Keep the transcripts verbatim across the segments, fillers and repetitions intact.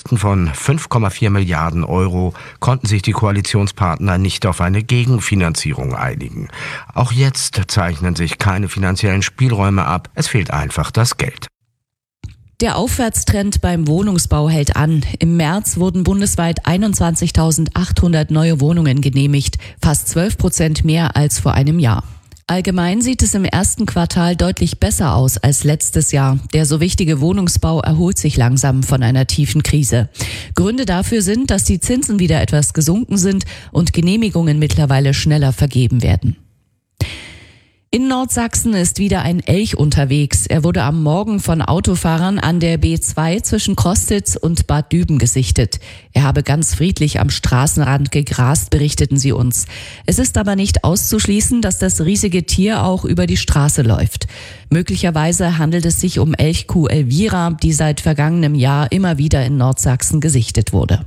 Kosten von fünf Komma vier Milliarden Euro konnten sich die Koalitionspartner nicht auf eine Gegenfinanzierung einigen. Auch jetzt zeichnen sich keine finanziellen Spielräume ab. Es fehlt einfach das Geld. Der Aufwärtstrend beim Wohnungsbau hält an. Im März wurden bundesweit einundzwanzigtausendachthundert neue Wohnungen genehmigt, fast zwölf Prozent mehr als vor einem Jahr. Allgemein sieht es im ersten Quartal deutlich besser aus als letztes Jahr. Der so wichtige Wohnungsbau erholt sich langsam von einer tiefen Krise. Gründe dafür sind, dass die Zinsen wieder etwas gesunken sind und Genehmigungen mittlerweile schneller vergeben werden. In Nordsachsen ist wieder ein Elch unterwegs. Er wurde am Morgen von Autofahrern an der B zwei zwischen Krostitz und Bad Düben gesichtet. Er habe ganz friedlich am Straßenrand gegrast, berichteten sie uns. Es ist aber nicht auszuschließen, dass das riesige Tier auch über die Straße läuft. Möglicherweise handelt es sich um Elchkuh Elvira, die seit vergangenem Jahr immer wieder in Nordsachsen gesichtet wurde.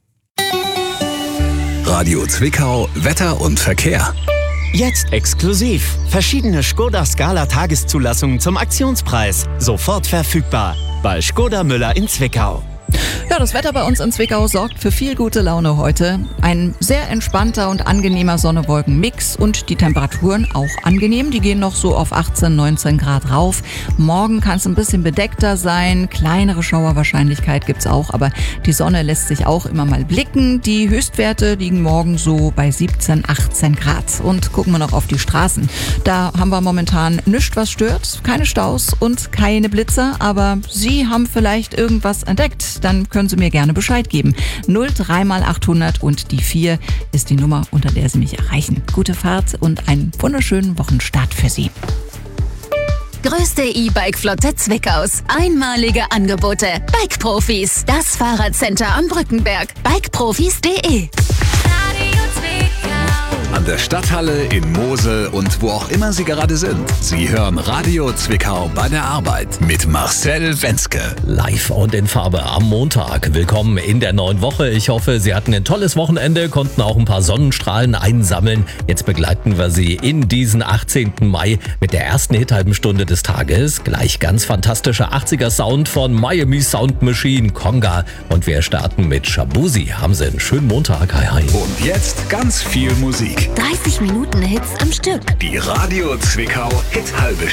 Radio Zwickau, Wetter und Verkehr. Jetzt exklusiv. Verschiedene Škoda Scala Tageszulassungen zum Aktionspreis. Sofort verfügbar. Bei Škoda Müller in Zwickau. Ja, das Wetter bei uns in Zwickau sorgt für viel gute Laune heute. Ein sehr entspannter und angenehmer Sonne-Wolken-Mix und die Temperaturen auch angenehm. Die gehen noch so auf achtzehn, neunzehn Grad rauf. Morgen kann es ein bisschen bedeckter sein. Kleinere Schauerwahrscheinlichkeit gibt's auch, aber die Sonne lässt sich auch immer mal blicken. Die Höchstwerte liegen morgen so bei siebzehn, achtzehn Grad. Und gucken wir noch auf die Straßen. Da haben wir momentan nichts, was stört. Keine Staus und keine Blitzer, aber Sie haben vielleicht irgendwas entdeckt. Dann können Sie mir gerne Bescheid geben. null drei mal achthundert und die vier ist die Nummer, unter der Sie mich erreichen. Gute Fahrt und einen wunderschönen Wochenstart für Sie. Größte E-Bike-Flotte Zwickaus. Einmalige Angebote. Bike-Profis. Das Fahrradcenter am Brückenberg. bikeprofis punkt de. An der Stadthalle, in Mosel und wo auch immer Sie gerade sind. Sie hören Radio Zwickau bei der Arbeit mit Marcel Wenzke. Live und in Farbe am Montag. Willkommen in der neuen Woche. Ich hoffe, Sie hatten ein tolles Wochenende, konnten auch ein paar Sonnenstrahlen einsammeln. Jetzt begleiten wir Sie in diesen achtzehnten Mai mit der ersten Hithalben Stunde des Tages. Gleich ganz fantastischer achtziger Sound von Miami Sound Machine, Conga. Und wir starten mit Shabuzi. Haben Sie einen schönen Montag. Hi, hi. Und jetzt ganz viel Musik. dreißig Minuten Hits am Stück. Die Radio Zwickau Hithalbe